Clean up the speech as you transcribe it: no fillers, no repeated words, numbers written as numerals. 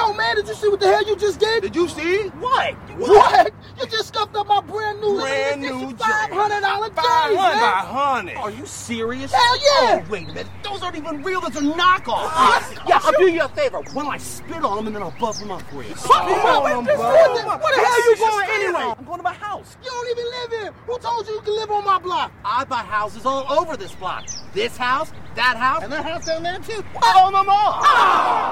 Yo, man, did you see what the hell you just did? Did you see? What? What? You just scuffed up my brand new $500 $500 $500. Are you serious? Hell yeah! Oh, wait a minute. Those aren't even real. That's a knockoff. Yeah, I'll do you a favor. Why don't I spit on them and then I'll buzz them up for you? Where the hell are you going anyway? I'm going to my house. You don't even live here. Who told you you can live on my block? I buy houses all over this block. This house, that house, and that house down there too. I own them all.